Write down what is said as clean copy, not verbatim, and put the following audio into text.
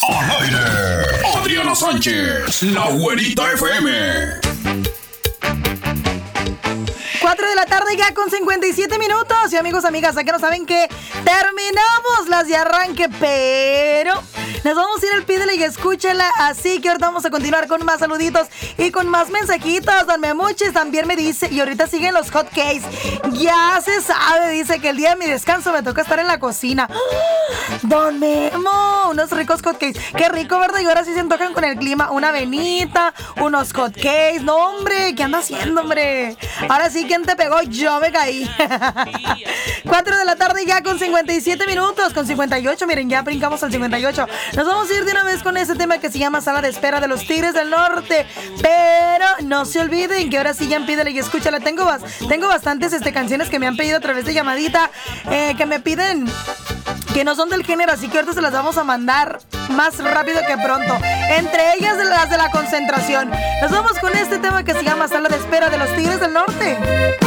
Al aire, Adriana Sánchez, la Güerita FM. 4 de la tarde ya con 57 minutos. Y amigos, amigas, aquí no saben que terminamos las de arranque, pero nos vamos a ir al Pídele y Escúchala. Así que ahorita vamos a continuar con más saluditos y con más mensajitos. Don Memuchis también me dice, y ahorita siguen los hot cakes. Ya se sabe, dice que el día de mi descanso me toca estar en la cocina. Don Memo, unos ricos hot cakes. Qué rico, ¿verdad? Y ahora sí se antojan con el clima. Una avenita, unos hot cakes. No, hombre, ¿qué anda haciendo, hombre? Ahora sí, ¿quién te pegó? Yo me caí. 4 de la tarde ya con 57 minutos. Con 58, miren, ya brincamos al 58. Nos vamos a ir de una vez con ese tema que se llama Sala de Espera de los Tigres del Norte. Pero no se olviden que ahora sí ya Pídele y Escúchala. Tengo bastantes canciones que me han pedido a través de llamadita, que me piden que no son del género, así que ahorita se las vamos a mandar más rápido que pronto. Entre ellas las de la concentración. Nos vamos con este tema que se llama Sala de Espera de los Tigres del Norte.